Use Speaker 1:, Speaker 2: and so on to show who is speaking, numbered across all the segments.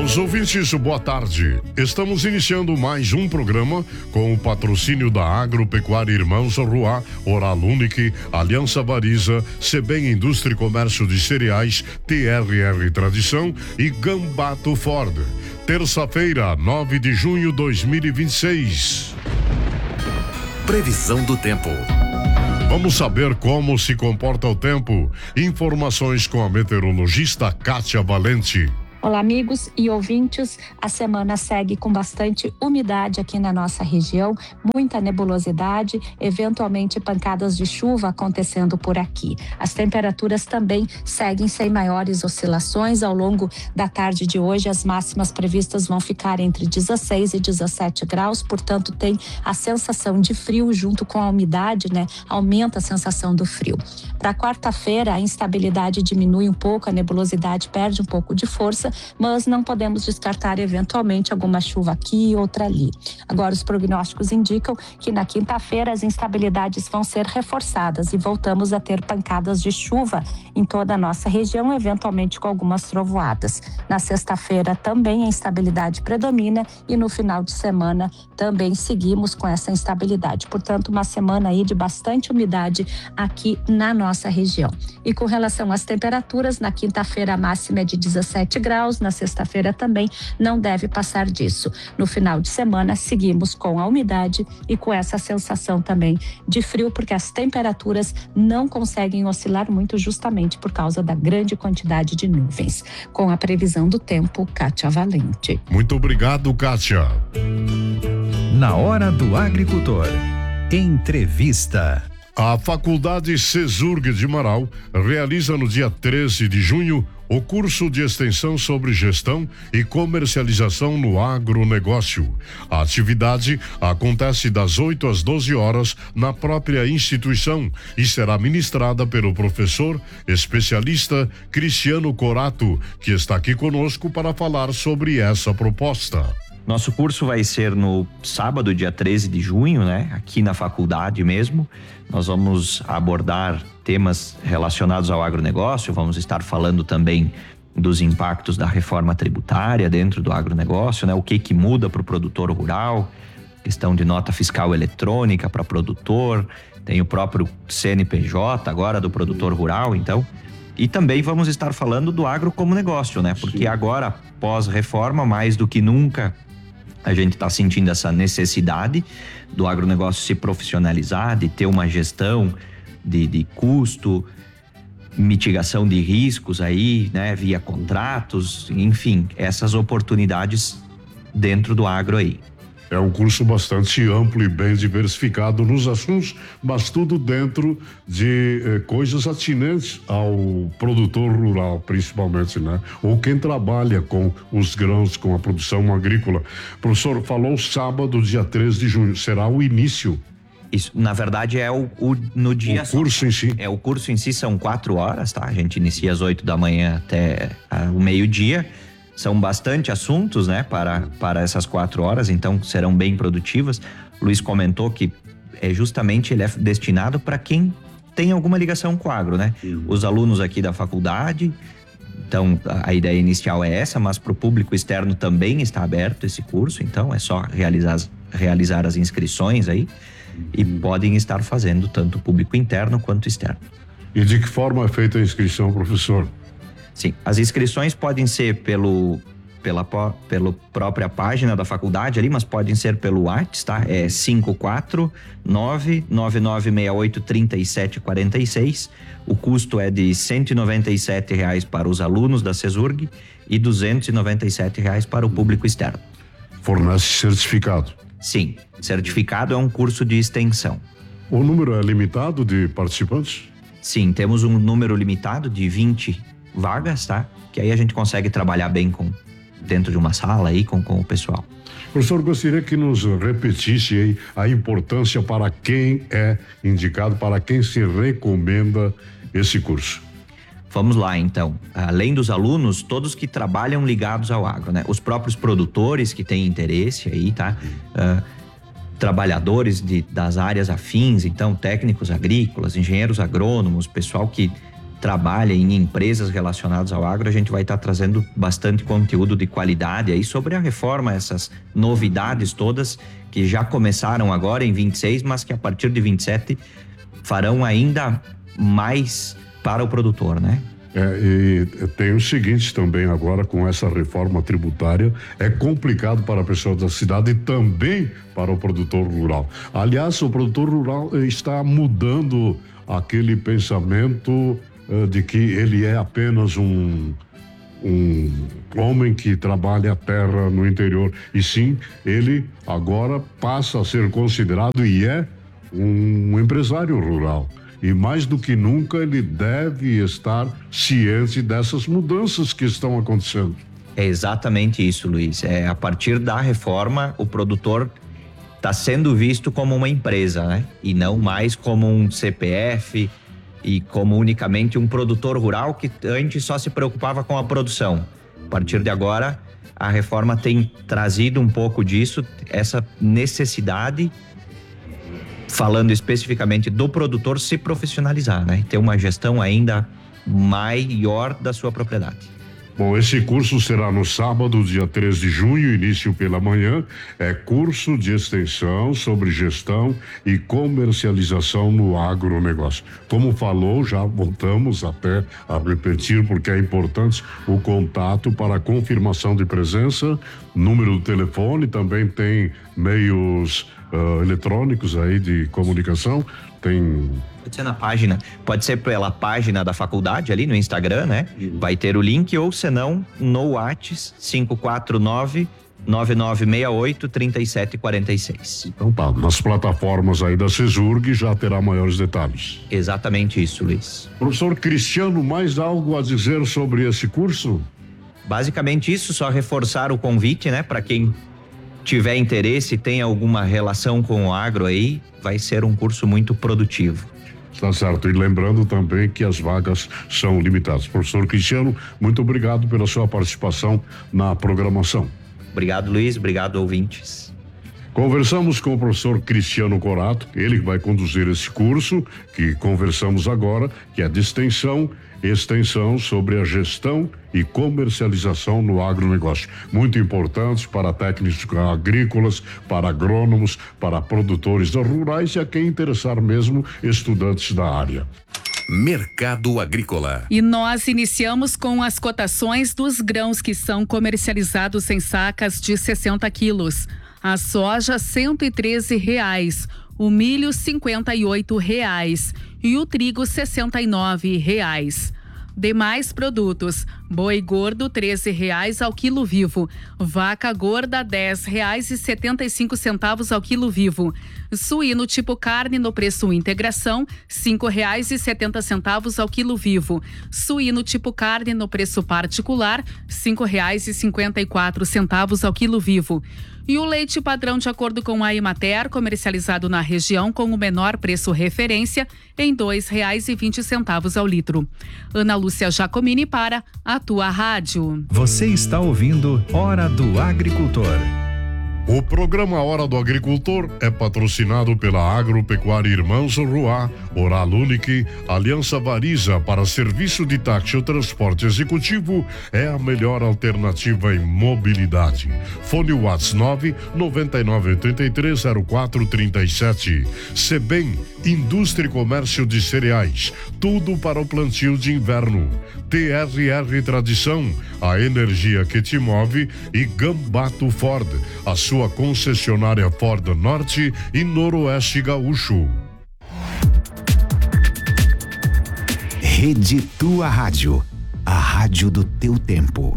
Speaker 1: Aos ouvintes, boa tarde. Estamos iniciando mais um programa com o patrocínio da Agropecuária Irmãos Arruá, Oral Unique, Aliança Bariza, Sebem Indústria e Comércio de Cereais, TRR Tradição e Gambato Ford. Terça-feira, 9 de junho de 2026.
Speaker 2: Previsão do tempo.
Speaker 1: Vamos saber como se comporta o tempo. Informações com a meteorologista Kátia Valente.
Speaker 3: Olá, amigos e ouvintes. A semana segue com bastante umidade aqui na nossa região, muita nebulosidade, eventualmente pancadas de chuva acontecendo por aqui. As temperaturas também seguem sem maiores oscilações. Ao longo da tarde de hoje, as máximas previstas vão ficar entre 16 e 17 graus, portanto, tem a sensação de frio junto com a umidade, né? Aumenta a sensação do frio. Para quarta-feira, a instabilidade diminui um pouco, a nebulosidade perde um pouco de força, mas não podemos descartar eventualmente alguma chuva aqui e outra ali. Agora, os prognósticos indicam que na quinta-feira as instabilidades vão ser reforçadas e voltamos a ter pancadas de chuva em toda a nossa região, eventualmente com algumas trovoadas. Na sexta-feira também a instabilidade predomina e no final de semana também seguimos com essa instabilidade. Portanto, uma semana aí de bastante umidade aqui na nossa região. E com relação às temperaturas, na quinta-feira a máxima é de 17 graus, na sexta-feira também não deve passar disso. No final de semana seguimos com a umidade e com essa sensação também de frio, porque as temperaturas não conseguem oscilar muito justamente por causa da grande quantidade de nuvens. Com a previsão do tempo, Kátia Valente.
Speaker 1: Muito obrigado, Kátia.
Speaker 2: Na hora do agricultor. Entrevista.
Speaker 1: A Faculdade CESURG de Marau realiza no dia 13 de junho o curso de extensão sobre gestão e comercialização no agronegócio. A atividade acontece das 8 às 12 horas na própria instituição e será ministrada pelo professor especialista Cristiano Corato, que está aqui conosco para falar sobre essa proposta.
Speaker 4: Nosso curso vai ser no sábado, dia 13 de junho, né? Aqui na faculdade mesmo. Nós vamos abordar temas relacionados ao agronegócio, vamos estar falando também dos impactos da reforma tributária dentro do agronegócio, né? O que muda para o produtor rural, questão de nota fiscal eletrônica para produtor, tem o próprio CNPJ agora do produtor rural, então. E também vamos estar falando do agro como negócio, né? Porque agora, pós-reforma, mais do que nunca, a gente está sentindo essa necessidade do agronegócio se profissionalizar, de ter uma gestão de custo, mitigação de riscos aí, né? Via contratos, enfim, essas oportunidades dentro do agro aí.
Speaker 1: É um curso bastante amplo e bem diversificado nos assuntos, mas tudo dentro de coisas atinentes ao produtor rural, principalmente, né? Ou quem trabalha com os grãos, com a produção agrícola. Professor, falou sábado, dia 13 de junho, será o início?
Speaker 4: Isso, na verdade, é no dia...
Speaker 1: O curso em si?
Speaker 4: O curso em si são 4 horas, tá? A gente inicia às 8 da manhã até o meio-dia. São bastante assuntos, né, para essas 4 horas, então serão bem produtivas. O Luiz comentou que justamente ele é destinado para quem tem alguma ligação com o agro, né? Os alunos aqui da faculdade, então a ideia inicial é essa, mas para o público externo também está aberto esse curso, então é só realizar as inscrições aí e podem estar fazendo tanto o público interno quanto externo.
Speaker 1: E de que forma é feita a inscrição, professor?
Speaker 4: Sim, as inscrições podem ser pela própria página da faculdade ali, mas podem ser pelo WhatsApp, tá? É 549-9968-3746. O custo é de R$197 para os alunos da CESURG e R$297 para o público externo.
Speaker 1: Fornece certificado?
Speaker 4: Sim, certificado é um curso de extensão.
Speaker 1: O número é limitado de participantes?
Speaker 4: Sim, temos um número limitado de 20 vagas, tá? Que aí a gente consegue trabalhar bem dentro de uma sala aí com o pessoal.
Speaker 1: Professor, gostaria que nos repetisse aí a importância para quem é indicado, para quem se recomenda esse curso.
Speaker 4: Vamos lá, então. Além dos alunos, todos que trabalham ligados ao agro, né? Os próprios produtores que têm interesse aí, tá? Trabalhadores das áreas afins, então técnicos agrícolas, engenheiros agrônomos, pessoal que trabalha em empresas relacionadas ao agro, a gente vai estar trazendo bastante conteúdo de qualidade aí sobre a reforma, essas novidades todas que já começaram agora em 26, mas que a partir de 27 farão ainda mais para o produtor, né?
Speaker 1: E tem o seguinte também agora com essa reforma tributária, é complicado para a pessoa da cidade e também para o produtor rural. Aliás, o produtor rural está mudando aquele pensamento de que ele é apenas um homem que trabalha a terra no interior, e sim, ele agora passa a ser considerado e é um empresário rural. E mais do que nunca ele deve estar ciente dessas mudanças que estão acontecendo.
Speaker 4: É exatamente isso, Luiz. A partir da reforma, o produtor está sendo visto como uma empresa, né? E não mais como um CPF e como unicamente um produtor rural que antes só se preocupava com a produção. A partir de agora, a reforma tem trazido um pouco disso, essa necessidade, falando especificamente do produtor se profissionalizar, né? Ter uma gestão ainda maior da sua propriedade.
Speaker 1: Bom, esse curso será no sábado, dia 3 de junho, início pela manhã. É curso de extensão sobre gestão e comercialização no agronegócio. Como falou, já voltamos até a repetir, porque é importante o contato para confirmação de presença, número do telefone, também tem meios eletrônicos aí de comunicação, tem...
Speaker 4: Pode ser na página, pode ser pela página da faculdade ali no Instagram, né? Vai ter o link, ou senão no WhatsApp 549-9968-3746.
Speaker 1: Então tá, nas plataformas aí da CESURG já terá maiores detalhes.
Speaker 4: Exatamente isso, Luiz.
Speaker 1: Professor Cristiano, mais algo a dizer sobre esse curso?
Speaker 4: Basicamente isso, só reforçar o convite, né? Para quem tiver interesse, tem alguma relação com o agro aí, vai ser um curso muito produtivo.
Speaker 1: Tá certo, e lembrando também que as vagas são limitadas. Professor Cristiano, muito obrigado pela sua participação na programação.
Speaker 4: Obrigado, Luiz, obrigado, ouvintes.
Speaker 1: Conversamos com o professor Cristiano Corato, ele que vai conduzir esse curso que conversamos agora, que é de extensão sobre a gestão e comercialização no agronegócio. Muito importante para técnicos agrícolas, para agrônomos, para produtores rurais e a quem interessar mesmo, estudantes da área.
Speaker 2: Mercado Agrícola.
Speaker 5: E nós iniciamos com as cotações dos grãos que são comercializados em sacas de 60 quilos. A soja, R$113, o milho, R$58 e o trigo, R$69. Demais produtos: boi gordo, R$13 ao quilo vivo, vaca gorda, R$10,75 ao quilo vivo, suíno tipo carne no preço integração, R$5,70 ao quilo vivo, suíno tipo carne no preço particular, R$5,54 ao quilo vivo. E o leite padrão, de acordo com a Emater, comercializado na região com o menor preço referência, em R$2,20 ao litro. Ana Lúcia Giacomini para a Tua Rádio.
Speaker 2: Você está ouvindo Hora do Agricultor.
Speaker 1: O programa Hora do Agricultor é patrocinado pela Agropecuária Irmãos Ruá, Oral Unique, Aliança Variza para serviço de táxi ou transporte executivo, é a melhor alternativa em mobilidade. Fone WhatsApp 999830437. Sebem, Indústria e Comércio de Cereais, tudo para o plantio de inverno. TRR Tradição, a energia que te move, e Gambato Ford, a sua concessionária Ford Norte e Noroeste Gaúcho.
Speaker 2: Rede Tua Rádio, a rádio do teu tempo.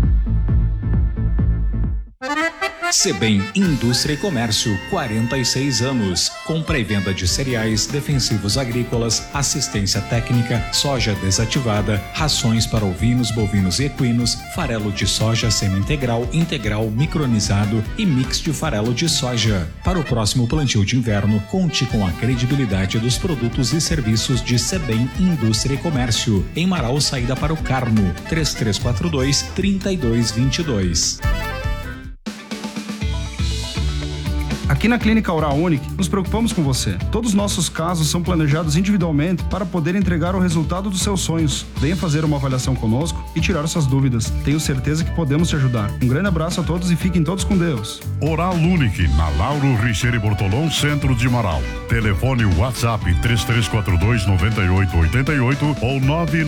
Speaker 6: Sebem Indústria e Comércio, 46 anos. Compra e venda de cereais, defensivos agrícolas, assistência técnica, soja desativada, rações para ovinos, bovinos e equinos, farelo de soja semi-integral, integral, micronizado e mix de farelo de soja. Para o próximo plantio de inverno, conte com a credibilidade dos produtos e serviços de Sebem Indústria e Comércio. Em Marau, saída para o Carmo, 3342-3222.
Speaker 7: Aqui na Clínica Oral Unique, nos preocupamos com você. Todos os nossos casos são planejados individualmente para poder entregar o resultado dos seus sonhos. Venha fazer uma avaliação conosco e tirar suas dúvidas. Tenho certeza que podemos te ajudar. Um grande abraço a todos e fiquem todos com Deus.
Speaker 1: Oral Unique, na Lauro Richeiro Bortolão, centro de Marau. Telefone WhatsApp 3342-9888 ou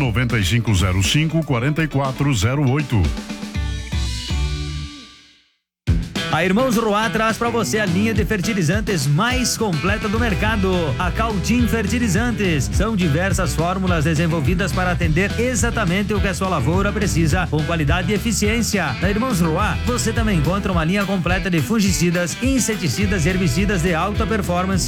Speaker 1: 99505-4408.
Speaker 8: A Irmãos Roá traz para você a linha de fertilizantes mais completa do mercado, a Cautim Fertilizantes. São diversas fórmulas desenvolvidas para atender exatamente o que a sua lavoura precisa, com qualidade e eficiência. Na Irmãos Roá, você também encontra uma linha completa de fungicidas, inseticidas e herbicidas de alta performance